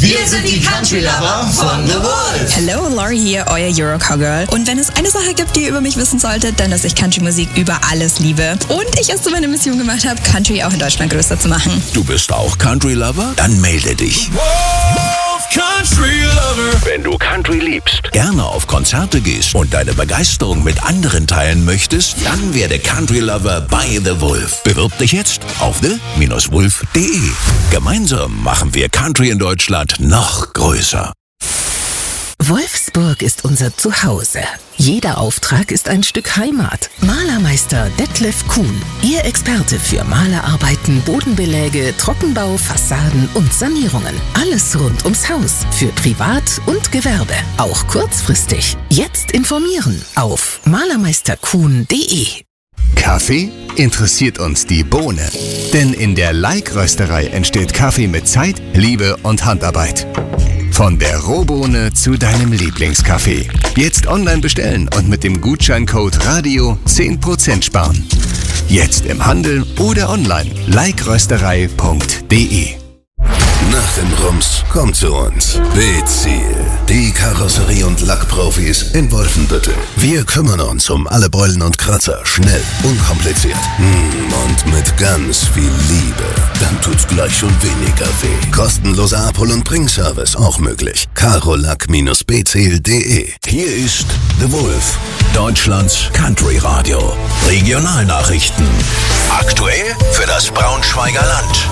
Wir sind die Country Lover von The Wolf. Hello, Laurie hier, euer Euro-Cowgirl. Und wenn es eine Sache gibt, die ihr über mich wissen solltet, dann, dass ich Country-Musik über alles liebe. Und ich es zu meiner Mission gemacht habe, Country auch in Deutschland größer zu machen. Du bist auch Country Lover? Dann melde dich. Wolf Country Lover. Wenn du Country liebst, gerne auf Konzerte gehst und deine Begeisterung mit anderen teilen möchtest, dann werde Country Lover bei The Wolf. Bewirb dich jetzt auf the-wolf.de. Gemeinsam machen wir Country in Deutschland noch größer. Wolfsburg ist unser Zuhause. Jeder Auftrag ist ein Stück Heimat. Malermeister Detlef Kuhn, Ihr Experte für Malerarbeiten, Bodenbeläge, Trockenbau, Fassaden und Sanierungen. Alles rund ums Haus, für Privat und Gewerbe. Auch kurzfristig. Jetzt informieren auf malermeisterkuhn.de. Kaffee? Interessiert uns die Bohne. Denn in der Like-Rösterei entsteht Kaffee mit Zeit, Liebe und Handarbeit. Von der Rohbohne zu deinem Lieblingskaffee. Jetzt online bestellen und mit dem Gutscheincode RADIO 10% sparen. Jetzt im Handel oder online. likerösterei.de. Nach dem Rums kommt zu uns Bezil, die Karosserie- und Lackprofis in Wolfenbüttel. Wir kümmern uns um alle Beulen und Kratzer, schnell, unkompliziert und mit ganz viel Liebe. Dann tut's gleich schon weniger weh. Kostenloser Abhol- und Bringservice auch möglich. karolack-bezil.de. Hier ist The Wolf, Deutschlands Country Radio. Regionalnachrichten. Aktuell für das Braunschweiger Land.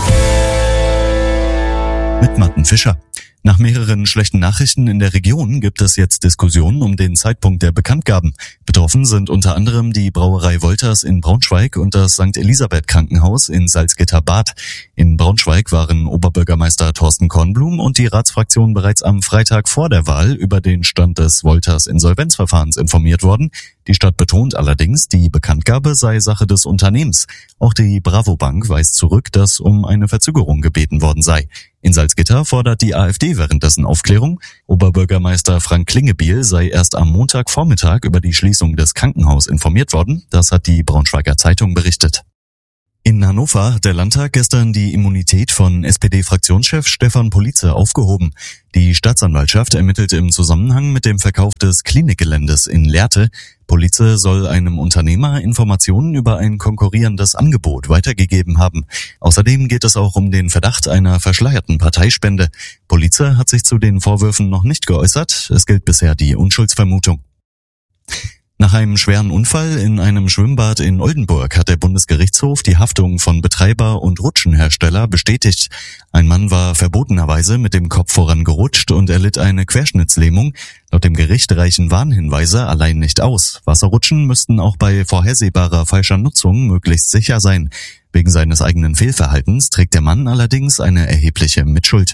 Mit Martin Fischer. Nach mehreren schlechten Nachrichten in der Region gibt es jetzt Diskussionen um den Zeitpunkt der Bekanntgaben. Betroffen sind unter anderem die Brauerei Wolters in Braunschweig und das St. Elisabeth Krankenhaus in Salzgitter-Bad. In Braunschweig waren Oberbürgermeister Thorsten Kornblum und die Ratsfraktion bereits am Freitag vor der Wahl über den Stand des Wolters Insolvenzverfahrens informiert worden. Die Stadt betont allerdings, die Bekanntgabe sei Sache des Unternehmens. Auch die Bravo Bank weist zurück, dass um eine Verzögerung gebeten worden sei. In Salzgitter fordert die AfD währenddessen Aufklärung. Oberbürgermeister Frank Klingebiel sei erst am Montagvormittag über die Schließung des Krankenhauses informiert worden. Das hat die Braunschweiger Zeitung berichtet. In Hannover hat der Landtag gestern die Immunität von SPD-Fraktionschef Stefan Politze aufgehoben. Die Staatsanwaltschaft ermittelt im Zusammenhang mit dem Verkauf des Klinikgeländes in Lehrte. Politze soll einem Unternehmer Informationen über ein konkurrierendes Angebot weitergegeben haben. Außerdem geht es auch um den Verdacht einer verschleierten Parteispende. Politze hat sich zu den Vorwürfen noch nicht geäußert. Es gilt bisher die Unschuldsvermutung. Nach einem schweren Unfall in einem Schwimmbad in Oldenburg hat der Bundesgerichtshof die Haftung von Betreiber und Rutschenhersteller bestätigt. Ein Mann war verbotenerweise mit dem Kopf vorangerutscht und erlitt eine Querschnittslähmung. Laut dem Gericht reichen Warnhinweise allein nicht aus. Wasserrutschen müssten auch bei vorhersehbarer falscher Nutzung möglichst sicher sein. Wegen seines eigenen Fehlverhaltens trägt der Mann allerdings eine erhebliche Mitschuld.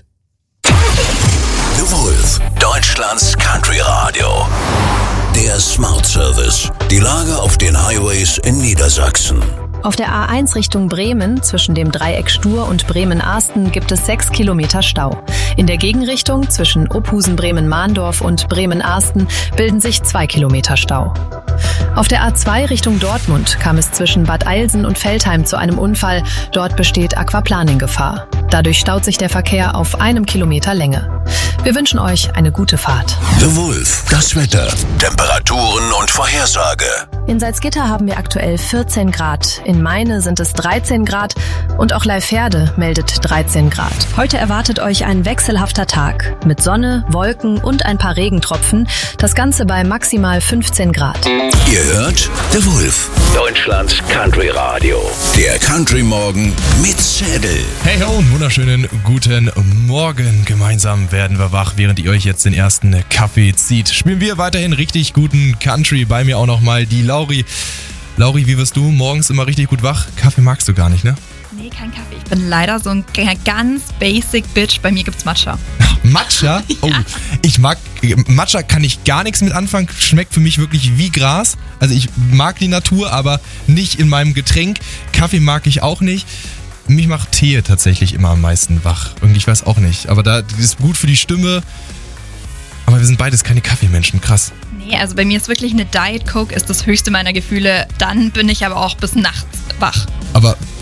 The Wolf, Deutschlands Country Radio. Der Smart Service. Die Lage auf den Highways in Niedersachsen. Auf der A1 Richtung Bremen zwischen dem Dreieck Stur und Bremen-Arsten gibt es 6 Kilometer Stau. In der Gegenrichtung zwischen Ophusen-Bremen-Mahndorf und Bremen-Arsten bilden sich 2 Kilometer Stau. Auf der A2 Richtung Dortmund kam es zwischen Bad Eilsen und Veltheim zu einem Unfall. Dort besteht Aquaplaning-Gefahr. Dadurch staut sich der Verkehr auf 1 Kilometer Länge. Wir wünschen euch eine gute Fahrt. The Wolf, das Wetter, Temperaturen und Vorhersage. In Salzgitter haben wir aktuell 14 Grad. In Meine sind es 13 Grad und auch Leiferde meldet 13 Grad. Heute erwartet euch ein wechselhafter Tag mit Sonne, Wolken und ein paar Regentropfen. Das Ganze bei maximal 15 Grad. Ihr hört The Wolf, Deutschlands Country Radio. Der Country Morgen mit Zedel. Hey ho, einen wunderschönen guten Morgen. Gemeinsam werden wir wach, während ihr euch jetzt den ersten Kaffee zieht. Spielen wir weiterhin richtig guten Country. Bei mir auch nochmal die Lauri. Lauri, wie wirst du morgens immer richtig gut wach? Kaffee magst du gar nicht, ne? Nee, kein Kaffee. Ich bin leider so ein ganz basic Bitch. Bei mir gibt's Matcha. Matcha? Oh, ja. Ich mag Matcha, kann ich gar nichts mit anfangen. Schmeckt für mich wirklich wie Gras. Also ich mag die Natur, aber nicht in meinem Getränk. Kaffee mag ich auch nicht. Mich macht Tee tatsächlich immer am meisten wach. Irgendwie, ich weiß auch nicht. Aber das ist gut für die Stimme. Aber wir sind beides keine Kaffeemenschen. Krass. Nee, also bei mir ist wirklich eine Diet Coke ist das höchste meiner Gefühle. Dann bin ich aber auch bis nachts wach. Aber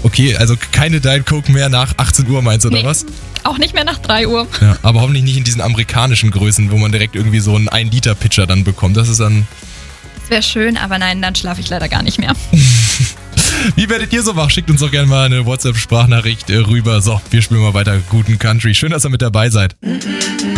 Okay, also keine Diet Coke mehr nach 18 Uhr meinst du, oder was? Auch nicht mehr nach 3 Uhr. Ja, aber hoffentlich nicht in diesen amerikanischen Größen, wo man direkt irgendwie so einen 1-Liter-Pitcher dann bekommt. Das ist dann... Das wäre schön, aber nein, dann schlafe ich leider gar nicht mehr. Wie werdet ihr so wach? Schickt uns doch gerne mal eine WhatsApp-Sprachnachricht rüber. So, wir spielen mal weiter guten Country. Schön, dass ihr mit dabei seid.